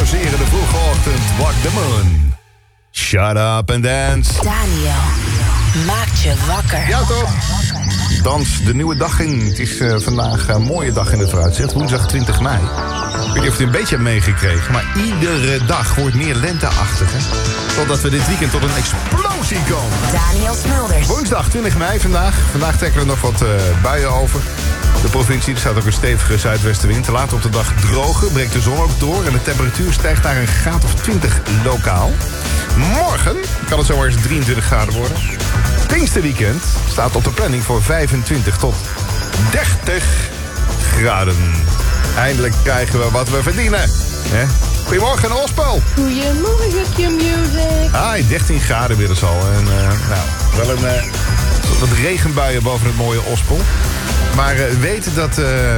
pauzeren de vroege ochtend. Walk the moon. Shut up and dance. Daniel maakt je wakker. Ja toch? Dans de nieuwe dag in. Het is vandaag een mooie dag in het vooruitzicht. Woensdag 20 mei. Ik weet niet of je het een beetje hebt meegekregen. Maar iedere dag wordt meer lenteachtig. Hè? Totdat we dit weekend tot een explosie komen. Daniel Smulders. Woensdag 20 mei vandaag. Vandaag trekken er nog wat buien over. De provincie, er staat ook een stevige zuidwestenwind. Later op de dag droger, breekt de zon ook door. En de temperatuur stijgt naar een graad of 20 lokaal. Morgen kan het zomaar eens 23 graden worden. Pinksterweekend staat op de planning voor 25 tot 30 graden. Eindelijk krijgen we wat we verdienen. Hè? Goedemorgen, Ospel. Goedemorgen, Q-Music. 13 graden weer dus al. En wel een wat regenbuien boven het mooie Ospel. Maar weten dat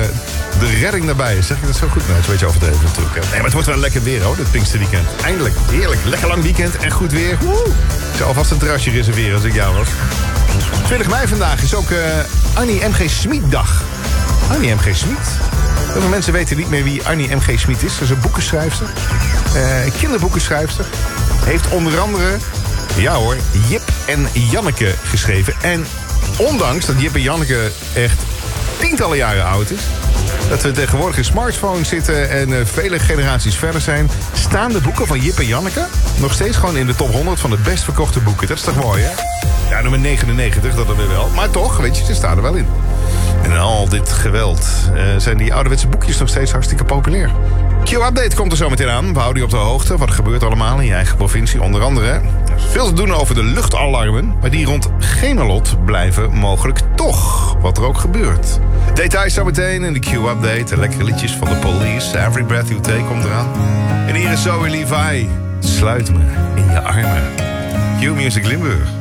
de redding nabij is. Zeg ik dat zo goed? Nee, dat is een beetje overdreven natuurlijk. Nee, maar het wordt wel lekker weer hoor, dit Pinksterweekend. Eindelijk, heerlijk. Lekker lang weekend en goed weer. Woe! Ik zou alvast een terrasje reserveren als ik jou was. 20 mei vandaag is ook Annie M.G. Schmid dag. Annie M.G. Schmid? Heel veel mensen weten niet meer wie Annie M.G. Schmid is. Dat is een boekenschrijfster. Kinderboekenschrijfster. Heeft onder andere, ja hoor, Jip en Janneke geschreven. En ondanks dat Jip en Janneke echt tientallen jaren oud is, dat we tegenwoordig in smartphones zitten en vele generaties verder zijn, staan de boeken van Jip en Janneke nog steeds gewoon in de top 100 van de best verkochte boeken. Dat is toch mooi, hè? Ja, nummer 99, dat dan weer wel. Maar toch, weet je, ze staan er wel in. En al dit geweld zijn die ouderwetse boekjes nog steeds hartstikke populair. Q-update komt er zo meteen aan. We houden je op de hoogte. Wat er gebeurt allemaal in je eigen provincie. Onder andere er is veel te doen over de luchtalarmen. Maar die rond Gemelot blijven mogelijk toch. Wat er ook gebeurt. Details zo meteen in de Q-update. De lekkere liedjes van de Police. Every Breath You Take komt eraan. En hier is Zoe Levi. Sluit me in je armen. Q-Music Limburg.